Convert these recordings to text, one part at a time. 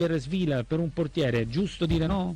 per Svilar, per un portiere, è giusto dire no?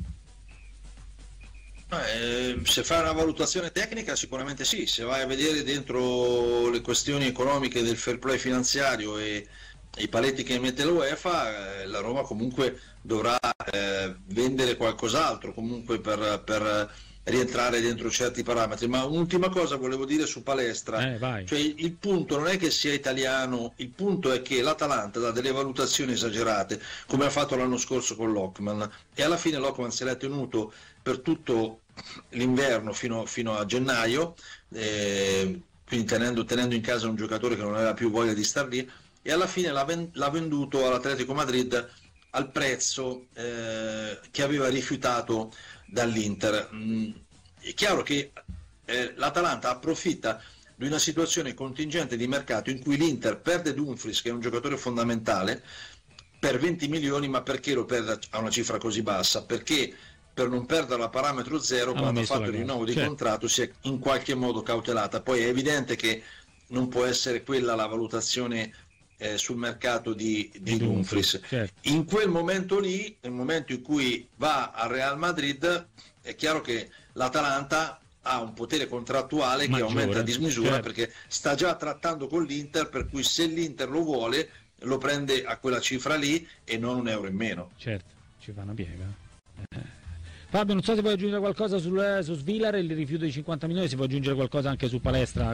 Se fai una valutazione tecnica sicuramente sì, se vai a vedere dentro le questioni economiche del fair play finanziario e i paletti che mette l'UEFA, la Roma comunque dovrà vendere qualcos'altro comunque per rientrare dentro certi parametri. Ma un'ultima cosa volevo dire su Palestra, cioè il punto non è che sia italiano, il punto è che l'Atalanta dà delle valutazioni esagerate, come ha fatto l'anno scorso con Lockman, e alla fine Lockman se l'è tenuto per tutto l'inverno fino a gennaio, quindi tenendo in casa un giocatore che non aveva più voglia di star lì, e alla fine l'ha venduto all'Atletico Madrid al prezzo che aveva rifiutato dall'Inter. È chiaro che l'Atalanta approfitta di una situazione contingente di mercato in cui l'Inter perde Dumfries, che è un giocatore fondamentale, per 20 milioni, ma perché lo perde a una cifra così bassa? Perché per non perdere a parametro zero, quando ha fatto il rinnovo di contratto si è in qualche modo cautelata. Poi è evidente che non può essere quella la valutazione sul mercato di Dumfries. In quel momento lì, nel momento in cui va al Real Madrid, è chiaro che l'Atalanta ha un potere contrattuale che aumenta a dismisura, perché sta già trattando con l'Inter, per cui se l'Inter lo vuole lo prende a quella cifra lì e non un euro in meno. Certo, ci fa una piega. Fabio, non so se vuoi aggiungere qualcosa su Svilar, il rifiuto di 50 milioni, si può aggiungere qualcosa anche su Palestra?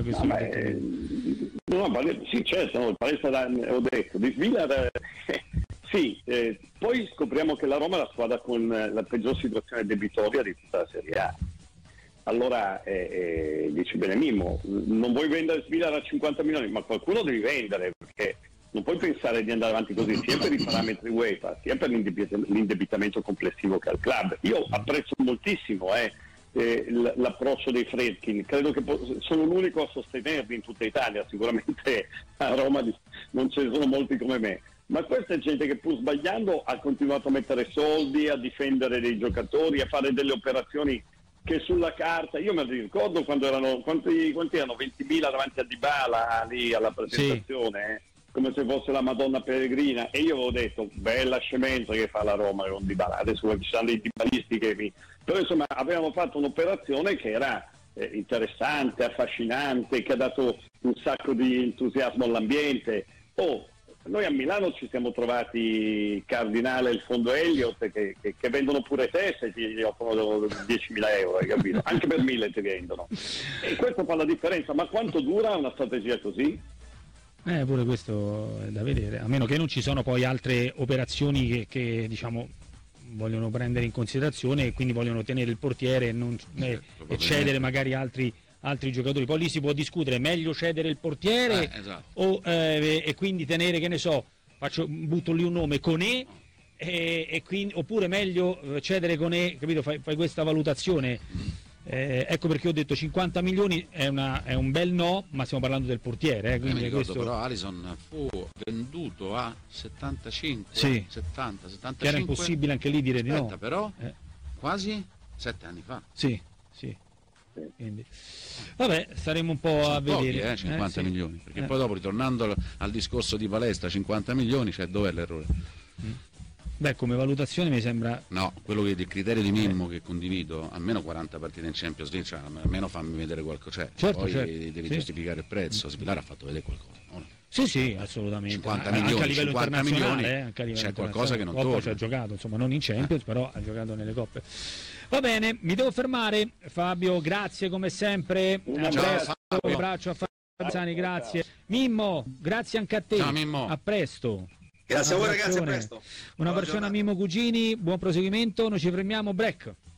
Sì, certo, il Palestra ho detto, di Svilar sì, poi scopriamo che la Roma è la squadra con la peggior situazione debitoria di tutta la Serie A. Allora dice bene Mimmo, non vuoi vendere Svilar a 50 milioni, ma qualcuno devi vendere, perché non puoi pensare di andare avanti così, sia per i parametri UEFA, sia per l'indebitamento complessivo che ha il club. Io apprezzo moltissimo l'approccio dei Friedkin, credo che sono l'unico a sostenerli in tutta Italia, sicuramente a Roma non ce ne sono molti come me, ma questa è gente che pur sbagliando ha continuato a mettere soldi, a difendere dei giocatori, a fare delle operazioni che sulla carta, io me li ricordo quando erano, quanti erano, 20.000 davanti a Dybala lì alla presentazione, come se fosse la Madonna Peregrina, e io avevo detto bella scemenza che fa la Roma con Dybala, adesso ci sono dei dybalisti però insomma avevamo fatto un'operazione che era interessante, affascinante, che ha dato un sacco di entusiasmo all'ambiente. Noi a Milano ci siamo trovati Cardinale e il fondo Elliott che vendono pure te se ti offrono 10.000 euro, hai capito? Anche per 1.000 ti vendono, e questo fa la differenza. Ma quanto dura una strategia così? Pure questo è da vedere, a meno che non ci sono poi altre operazioni che diciamo vogliono prendere in considerazione e quindi vogliono tenere il portiere e non e cedere magari altri giocatori. Poi lì si può discutere, meglio cedere il portiere e quindi tenere, che ne so, butto lì un nome, Koné, e quindi, oppure meglio cedere Koné, capito? Fai questa valutazione. Ecco perché ho detto 50 milioni è un bel no, ma stiamo parlando del portiere, quindi mi ricordo, questo... però Alisson fu venduto a 75, 70, 75, che era impossibile anche lì dire di no, però quasi 7 anni fa. Sì. Quindi vabbè, staremo un po' a vedere. Pochi, 50 milioni, perché poi dopo, ritornando al discorso di Palestra, 50 milioni, cioè dov'è l'errore? Beh, come valutazione mi sembra... No, quello che il criterio di Mimmo che condivido, almeno 40 partite in Champions League, cioè, almeno fammi vedere qualcosa, poi devi giustificare il prezzo. Svilar ha fatto vedere qualcosa, no? Sì, assolutamente. 50 anche milioni, a livello 50 internazionale, milioni, anche a livello c'è qualcosa che non torna. Ci ha giocato, insomma, non in Champions, però ha giocato nelle coppe. Va bene, mi devo fermare. Fabio, grazie come sempre. Un abbraccio a Fabio Sani, grazie. Mimmo, grazie anche a te. Ciao Mimmo. A presto. Grazie a voi ragazzi, a presto. Una persona Mimmo Cugini, buon proseguimento, noi ci fermiamo, break.